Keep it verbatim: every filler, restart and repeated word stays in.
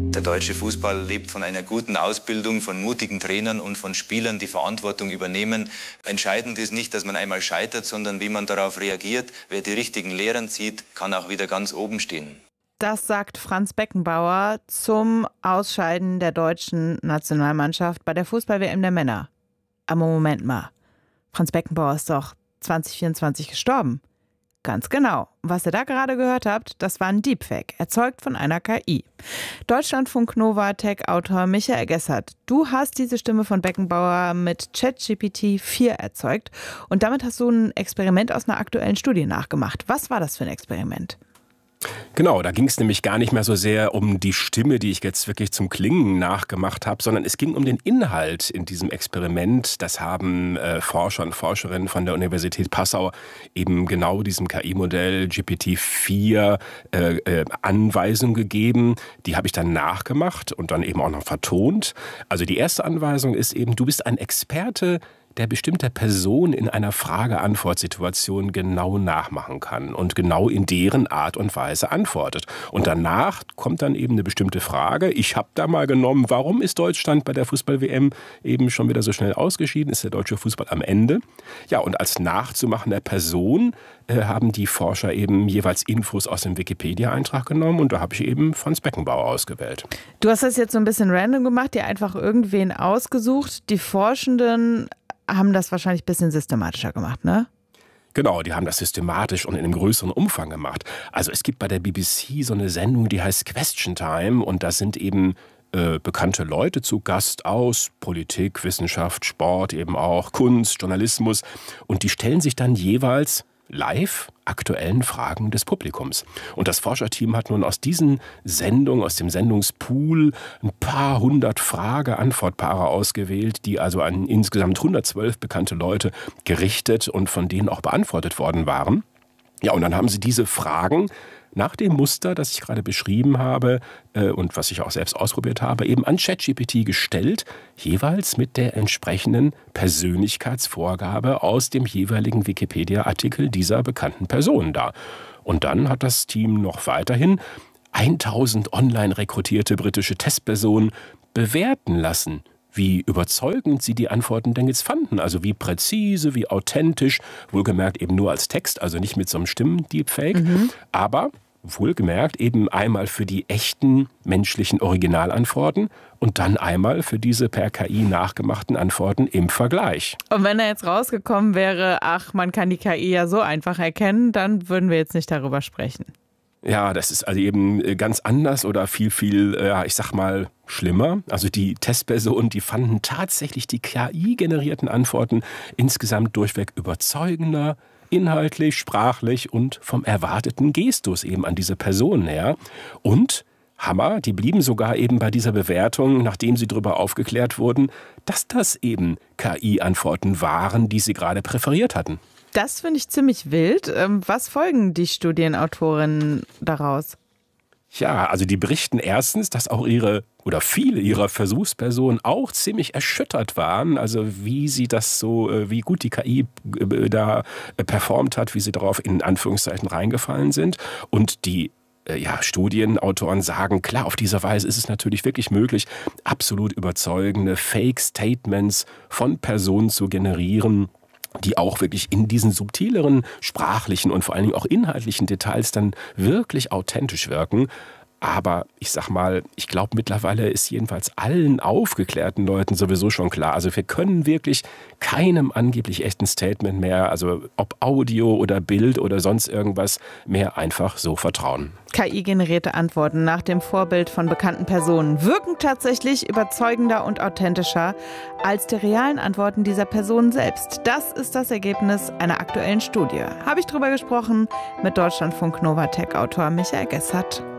Der deutsche Fußball lebt von einer guten Ausbildung, von mutigen Trainern und von Spielern, die Verantwortung übernehmen. Entscheidend ist nicht, dass man einmal scheitert, sondern wie man darauf reagiert. Wer die richtigen Lehren zieht, kann auch wieder ganz oben stehen. Das sagt Franz Beckenbauer zum Ausscheiden der deutschen Nationalmannschaft bei der Fußball-W M der Männer. Aber Moment mal, Franz Beckenbauer ist doch zwanzig vierundzwanzig gestorben. Ganz genau. Was ihr da gerade gehört habt, das war ein Deepfake, erzeugt von einer K I. Deutschlandfunk Nova Tech-Autor Michael Gessert, du hast diese Stimme von Beckenbauer mit ChatGPT vier erzeugt und damit hast du ein Experiment aus einer aktuellen Studie nachgemacht. Was war das für ein Experiment? Genau, da ging es nämlich gar nicht mehr so sehr um die Stimme, die ich jetzt wirklich zum Klingen nachgemacht habe, sondern es ging um den Inhalt in diesem Experiment. Das haben äh, Forscher und Forscherinnen von der Universität Passau eben genau diesem K I-Modell G P T vier äh, äh, Anweisungen gegeben. Die habe ich dann nachgemacht und dann eben auch noch vertont. Also die erste Anweisung ist eben, du bist ein Experte, der bestimmter Person in einer Frage-Antwort-Situation genau nachmachen kann und genau in deren Art und Weise antwortet. Und danach kommt dann eben eine bestimmte Frage. Ich habe da mal genommen, warum ist Deutschland bei der Fußball-W M eben schon wieder so schnell ausgeschieden? Ist der deutsche Fußball am Ende? Ja, und als nachzumachende Person äh, haben die Forscher eben jeweils Infos aus dem Wikipedia-Eintrag genommen und da habe ich eben Franz Beckenbauer ausgewählt. Du hast das jetzt so ein bisschen random gemacht, dir einfach irgendwen ausgesucht. Die Forschenden haben das wahrscheinlich ein bisschen systematischer gemacht, ne? Genau, die haben das systematisch und in einem größeren Umfang gemacht. Also es gibt bei der B B C so eine Sendung, die heißt Question Time und da sind eben äh, bekannte Leute zu Gast aus Politik, Wissenschaft, Sport, eben auch Kunst, Journalismus und die stellen sich dann jeweils live aktuellen Fragen des Publikums. Und das Forscherteam hat nun aus diesen Sendungen, aus dem Sendungspool ein paar hundert Frage-Antwort-Paare ausgewählt, die also an insgesamt hundertzwölf bekannte Leute gerichtet und von denen auch beantwortet worden waren. Ja, und dann haben sie diese Fragen nach dem Muster, das ich gerade beschrieben habe äh, und was ich auch selbst ausprobiert habe, eben an ChatGPT gestellt, jeweils mit der entsprechenden Persönlichkeitsvorgabe aus dem jeweiligen Wikipedia-Artikel dieser bekannten Person da. Und dann hat das Team noch weiterhin tausend online rekrutierte britische Testpersonen bewerten lassen, wie überzeugend sie die Antworten denn jetzt fanden. Also wie präzise, wie authentisch, wohlgemerkt eben nur als Text, also nicht mit so einem Stimmen-Deepfake, mhm. aber wohlgemerkt eben einmal für die echten menschlichen Originalantworten und dann einmal für diese per K I nachgemachten Antworten im Vergleich. Und wenn da jetzt rausgekommen wäre, ach, man kann die K I ja so einfach erkennen, dann würden wir jetzt nicht darüber sprechen. Ja, das ist also eben ganz anders oder viel, viel, ja, ich sag mal, schlimmer. Also die Testpersonen, die fanden tatsächlich die K I-generierten Antworten insgesamt durchweg überzeugender, inhaltlich, sprachlich und vom erwarteten Gestus eben an diese Person her. Und Hammer, die blieben sogar eben bei dieser Bewertung, nachdem sie darüber aufgeklärt wurden, dass das eben K I-Antworten waren, die sie gerade präferiert hatten. Das finde ich ziemlich wild. Was folgen die Studienautorinnen daraus? Ja, also die berichten erstens, dass auch ihre oder viele ihrer Versuchspersonen auch ziemlich erschüttert waren, also wie sie das so, wie gut die K I da performt hat, wie sie darauf in Anführungszeichen reingefallen sind. Und die ja, Studienautoren sagen, klar, auf diese Weise ist es natürlich wirklich möglich, absolut überzeugende Fake-Statements von Personen zu generieren, die auch wirklich in diesen subtileren sprachlichen und vor allen Dingen auch inhaltlichen Details dann wirklich authentisch wirken. Aber ich sag mal, ich glaube mittlerweile ist jedenfalls allen aufgeklärten Leuten sowieso schon klar. Also wir können wirklich keinem angeblich echten Statement mehr, also ob Audio oder Bild oder sonst irgendwas, mehr einfach so vertrauen. K I-generierte Antworten nach dem Vorbild von bekannten Personen wirken tatsächlich überzeugender und authentischer als die realen Antworten dieser Personen selbst. Das ist das Ergebnis einer aktuellen Studie. Habe ich drüber gesprochen mit Deutschlandfunk Nova Tech-Autor Michael Gessert.